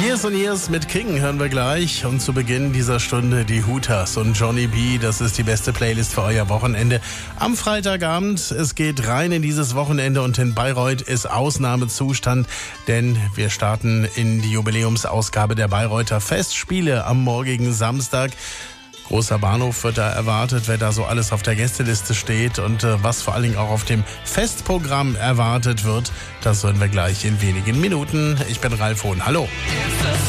Years and Years mit King hören wir gleich. Und zu Beginn dieser Stunde die Hooters und Johnny B. Das ist die beste Playlist für euer Wochenende am Freitagabend. Es geht rein in dieses Wochenende und in Bayreuth ist Ausnahmezustand, denn wir starten in die Jubiläumsausgabe der Bayreuther Festspiele am morgigen Samstag. Großer Bahnhof wird da erwartet, wer da so alles auf der Gästeliste steht und was vor allen Dingen auch auf dem Festprogramm erwartet wird. Das hören wir gleich in wenigen Minuten. Ich bin Ralf Hohn. Hallo.